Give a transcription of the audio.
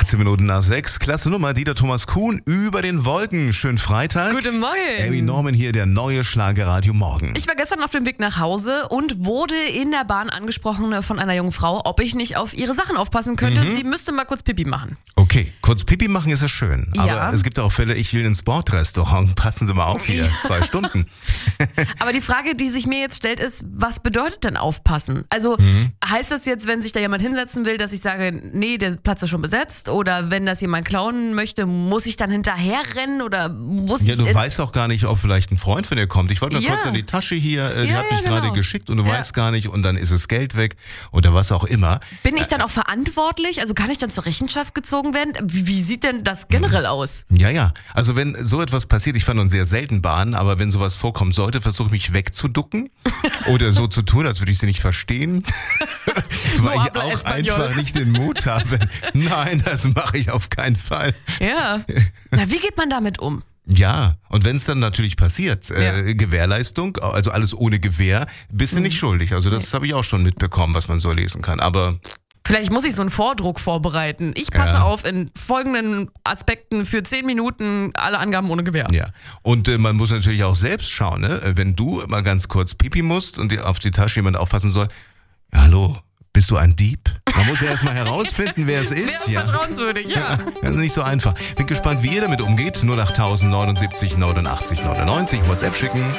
16 Minuten nach 6. Klasse Nummer, Dieter Thomas Kuhn über den Wolken. Schönen Freitag. Guten Morgen. Amy Norman hier, der neue Schlagerradio Morgen. Ich war gestern auf dem Weg nach Hause und wurde in der Bahn angesprochen von einer jungen Frau, ob ich nicht auf ihre Sachen aufpassen könnte. Sie müsste mal kurz Pipi machen. Okay, kurz Pipi machen ist ja schön. Aber Ja. es gibt auch Fälle, ich will ins Bordrestaurant. Passen Sie mal auf hier, 2 Stunden. Aber die Frage, die sich mir jetzt stellt, ist, was bedeutet denn aufpassen? Also heißt das jetzt, wenn sich da jemand hinsetzen will, dass ich sage, nee, der Platz ist schon besetzt? Oder wenn das jemand klauen möchte, muss ich dann hinterher rennen? Oder muss Ja, ich... du weißt auch gar nicht, ob vielleicht ein Freund von dir kommt. Ich wollte mal Ja. kurz in die Tasche hier, die Ja, hat mich ja, genau. gerade geschickt und du Ja. weißt gar nicht und dann ist das Geld weg oder was auch immer. Bin ich dann auch verantwortlich? Also kann ich dann zur Rechenschaft gezogen werden? Wie sieht denn das generell aus? Ja. Also wenn so etwas passiert, ich fahre nun sehr selten Bahn, aber wenn sowas vorkommen sollte, versuche ich mich wegzuducken oder so zu tun, als würde ich sie nicht verstehen, weil No ich habla auch español. einfach nicht den Mut habe. Nein, das mache ich auf keinen Fall. Ja. Na, wie geht man damit um? Ja, und wenn es dann natürlich passiert, Ja. Gewährleistung, also alles ohne Gewähr, bist du nicht schuldig. Also das habe ich auch schon mitbekommen, was man so lesen kann. Aber Vielleicht muss ich so einen Vordruck vorbereiten. Ich passe Ja. auf in folgenden Aspekten für 10 Minuten, alle Angaben ohne Gewähr. ja, und man muss natürlich auch selbst schauen, ne? Wenn du mal ganz kurz Pipi musst und auf die Tasche jemand aufpassen soll, ja, hallo, bist du ein Dieb? Man muss ja erstmal herausfinden, wer es Wer ist. ist vertrauenswürdig, ja. Das ist nicht so einfach. Bin gespannt, wie ihr damit umgeht. 08079 89 99 WhatsApp schicken.